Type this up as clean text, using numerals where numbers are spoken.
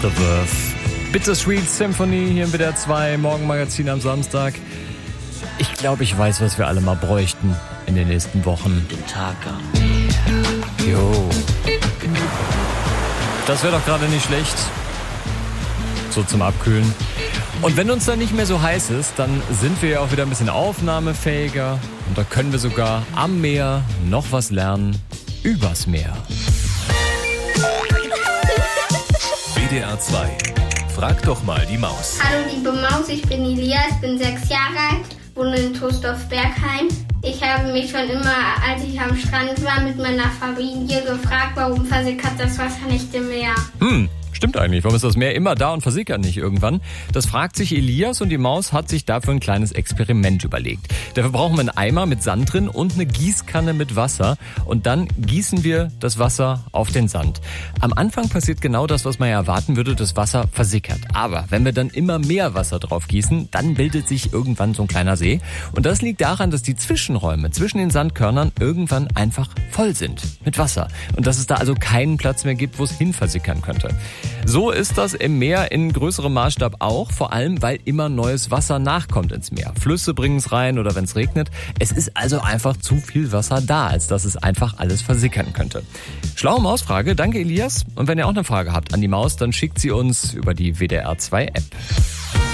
The Verve. Bittersweet Symphony hier im WDR 2 Morgenmagazin am Samstag. Ich glaube, ich weiß, was wir alle mal bräuchten in den nächsten Wochen. Den Tag am Meer. Jo. Das wäre doch gerade nicht schlecht. So zum Abkühlen. Und wenn uns dann nicht mehr so heiß ist, dann sind wir ja auch wieder ein bisschen aufnahmefähiger. Und da können wir sogar am Meer noch was lernen übers Meer. WDR 2. Frag doch mal die Maus. Hallo liebe Maus, ich bin Elias, bin 6 Jahre alt, wohne in Troisdorf-Bergheim. Ich habe mich schon immer, als ich am Strand war, mit meiner Familie gefragt, warum versickert das Wasser nicht im Meer? Stimmt eigentlich. Warum ist das Meer immer da und versickert nicht irgendwann? Das fragt sich Elias und die Maus hat sich dafür ein kleines Experiment überlegt. Dafür brauchen wir einen Eimer mit Sand drin und eine Gießkanne mit Wasser. Und dann gießen wir das Wasser auf den Sand. Am Anfang passiert genau das, was man ja erwarten würde, das Wasser versickert. Aber wenn wir dann immer mehr Wasser drauf gießen, dann bildet sich irgendwann so ein kleiner See. Und das liegt daran, dass die Zwischenräume zwischen den Sandkörnern irgendwann einfach voll sind mit Wasser. Und dass es da also keinen Platz mehr gibt, wo es hin versickern könnte. So ist das im Meer in größerem Maßstab auch, vor allem weil immer neues Wasser nachkommt ins Meer. Flüsse bringen es rein oder wenn es regnet. Es ist also einfach zu viel Wasser da, als dass es einfach alles versickern könnte. Schlaue Mausfrage, danke Elias. Und wenn ihr auch eine Frage habt an die Maus, dann schickt sie uns über die WDR 2 App.